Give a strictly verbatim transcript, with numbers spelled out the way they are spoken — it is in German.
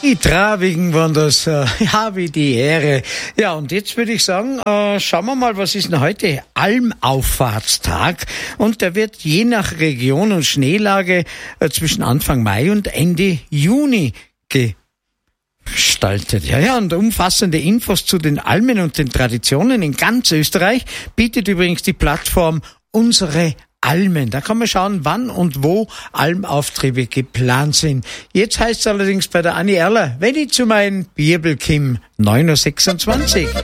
Die Trabigen waren das, äh, ja, wie die Ehre. Ja, und jetzt würde ich sagen, äh, schauen wir mal, was ist denn heute? Almauffahrtstag. Und der wird je nach Region und Schneelage äh, zwischen Anfang Mai und Ende Juni gestaltet. Ja, ja, und umfassende Infos zu den Almen und den Traditionen in ganz Österreich bietet übrigens die Plattform Unsere Almen. Da kann man schauen, wann und wo Almauftriebe geplant sind. Jetzt heißt es allerdings bei der Anni Erler, wenn ich zu meinem Bibel kim, neun Uhr sechsundzwanzig.